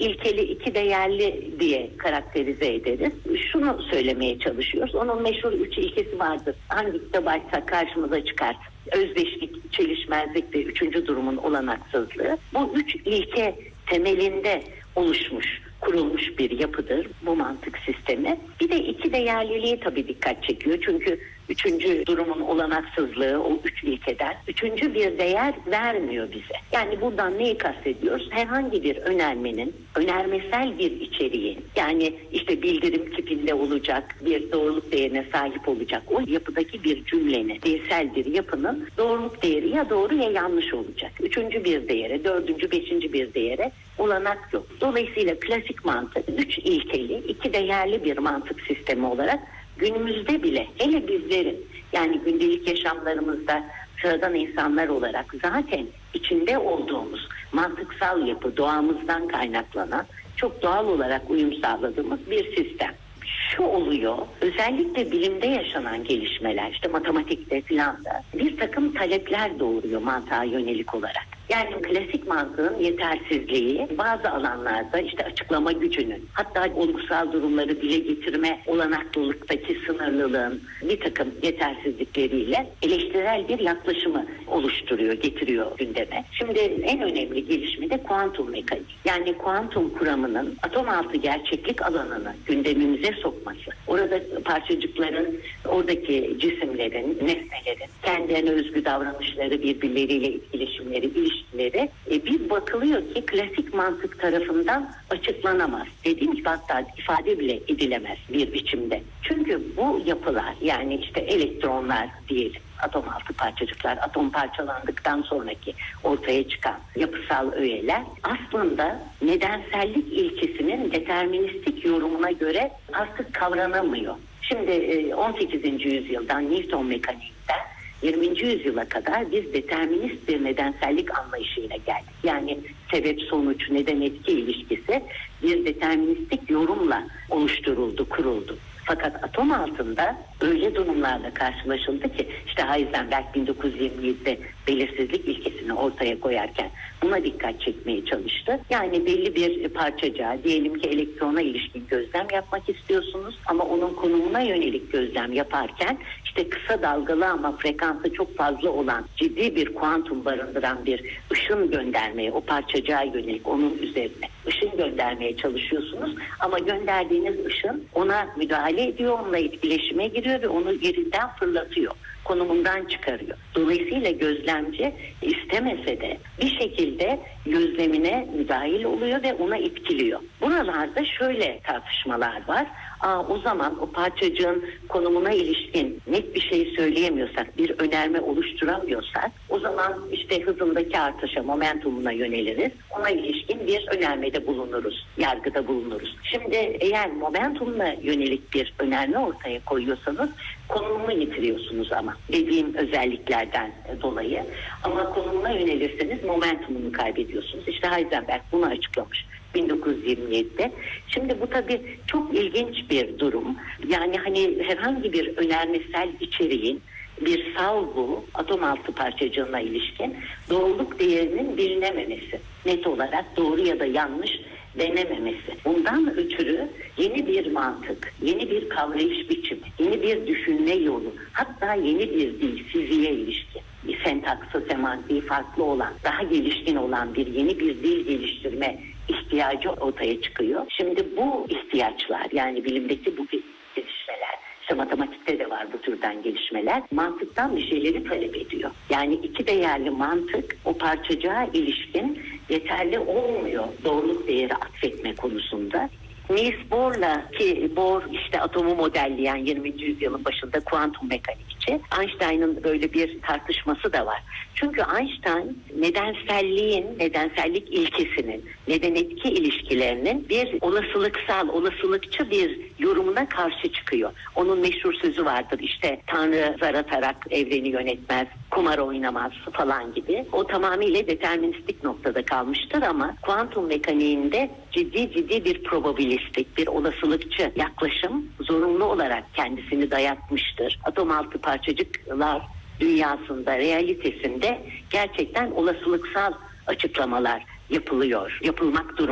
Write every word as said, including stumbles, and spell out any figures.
ilkeli, iki değerli diye karakterize ederiz. Şunu söylemeye çalışıyoruz. Onun meşhur üç ilkesi vardır. Hangi kitap açsak karşımıza çıkar. Özdeşlik, çelişmezlik ve üçüncü durumun olanaksızlığı. Bu üç ilke temelinde oluşmuş, kurulmuş bir yapıdır bu mantık sistemi. Bir de iki değerliliği tabii dikkat çekiyor. Çünkü üçüncü durumun olanaksızlığı o üç ilkeden üçüncü bir değer vermiyor bize. Yani buradan neyi kastediyoruz? Herhangi bir önermenin, önermesel bir içeriğin, yani işte bildirim tipinde olacak, bir doğruluk değerine sahip olacak o yapıdaki bir cümlenin, dilsel bir yapının doğruluk değeri ya doğru ya yanlış olacak. Üçüncü bir değere, dördüncü, beşinci bir değere olanak yok. Dolayısıyla klasik mantık üç ilkeli, iki değerli bir mantık sistemi olarak günümüzde bile, hele bizlerin, yani gündelik yaşamlarımızda sıradan insanlar olarak zaten içinde olduğumuz mantıksal yapı, doğamızdan kaynaklanan, çok doğal olarak uyum sağladığımız bir sistem. Şu oluyor, özellikle bilimde yaşanan gelişmeler, işte matematikte filan da bir takım talepler doğuruyor mantığa yönelik olarak. Yani klasik mantığın yetersizliği bazı alanlarda işte açıklama gücünün, hatta olgusal durumları dile getirme olanaklılıktaki sınırlılığın bir takım yetersizlikleriyle eleştirel bir yaklaşımı oluşturuyor, getiriyor gündeme. Şimdi en önemli gelişme de kuantum mekaniği. Yani kuantum kuramının atom altı gerçeklik alanını gündemimize sokması. Orada parçacıkların, oradaki cisimlerin, nesnelerin kendilerine özgü davranışları, birbirleriyle etkileşimleri, ilişkileri e, bir bakılıyor ki klasik mantık tarafından açıklanamaz. Dediğim gibi hatta ifade bile edilemez bir biçimde. Çünkü bu yapılar, yani işte elektronlar diyelim, atom altı parçacıklar, atom parçalandıktan sonraki ortaya çıkan yapısal öğeler aslında nedensellik ilkesinin deterministik yorumuna göre artık kavranamıyor. Şimdi on sekizinci yüzyıldan Newton mekaniğinden yirminci yüzyıla kadar biz determinist bir nedensellik anlayışıyla geldik. Yani sebep sonuç, neden etki ilişkisi bir deterministik yorumla oluşturuldu, kuruldu. Fakat atom altında öyle durumlarla karşılaşıldı ki işte Heisenberg bin dokuz yüz yirmi yedide belirsizlik ilkesini ortaya koyarken buna dikkat çekmeye çalıştı. Yani belli bir parçacığa, diyelim ki elektrona ilişkin gözlem yapmak istiyorsunuz ama onun konumuna yönelik gözlem yaparken işte kısa dalgalı ama frekansı çok fazla olan ciddi bir kuantum barındıran bir ışın göndermeye, o parçacığa yönelik onun üzerine ışın göndermeye çalışıyorsunuz ama gönderdiğiniz ışın ona müdahale ediyor, onunla etkileşime giriyor ve onu yerinden fırlatıyor, konumundan çıkarıyor. Dolayısıyla gözlemci istemese de bir şekilde gözlemine müdahil oluyor ve ona etkiliyor. Buralarda şöyle tartışmalar var. Aa, o zaman o parçacığın konumuna ilişkin net bir şey söyleyemiyorsak, bir önerme oluşturamıyorsak o zaman işte hızındaki artışa, momentumuna yöneliriz. Ona ilişkin bir önermede bulunuruz, yargıda bulunuruz. Şimdi eğer momentumla yönelik bir önerme ortaya koyuyorsanız konumunu yitiriyorsunuz ama dediğim özelliklerden dolayı. Ama konumuna yönelirseniz momentumunu kaybediyorsunuz. İşte Heisenberg bunu açıklamış bin dokuz yüz yirmi yedide. Şimdi bu tabii çok ilginç bir durum. Yani hani herhangi bir önermesel içeriğin bir salbu atom altı parçacığına ilişkin doğruluk değerinin bilinememesi. Net olarak doğru ya da yanlış denememesi. Bundan ötürü yeni bir mantık, yeni bir kavrayış biçimi, yeni bir düşünme yolu, hatta yeni bir dil, fiziğe ilişkin, bir sentaksı, semantiği farklı olan, daha gelişkin olan bir yeni bir dil geliştirme ihtiyacı ortaya çıkıyor. Şimdi bu ihtiyaçlar, yani bilimdeki bu gelişmeler, işte matematikte de var bu türden gelişmeler, mantıktan bir şeyleri talep ediyor. Yani iki değerli mantık o parçacığa ilişkin yeterli olmuyor doğruluk değeri atfetme konusunda. Niels Bohr'la, ki Bohr işte atomu modelleyen yirminci yüzyılın başında kuantum mekanikçi, Einstein'ın böyle bir tartışması da var. Çünkü Einstein nedenselliğin, nedensellik ilkesinin, neden etki ilişkilerinin bir olasılıksal, olasılıkçı bir yorumuna karşı çıkıyor. Onun meşhur sözü vardır, işte Tanrı zar atarak evreni yönetmez, kumar oynamaz falan gibi. O tamamıyla deterministik noktada kalmıştır ama kuantum mekaniğinde ciddi ciddi bir probabilistik, bir olasılıkçı yaklaşım zorunlu olarak kendisini dayatmıştır. Atom altı parçacıklar dünyasında, realitesinde gerçekten olasılıksal açıklamalar yapılıyor, yapılmak durumunda.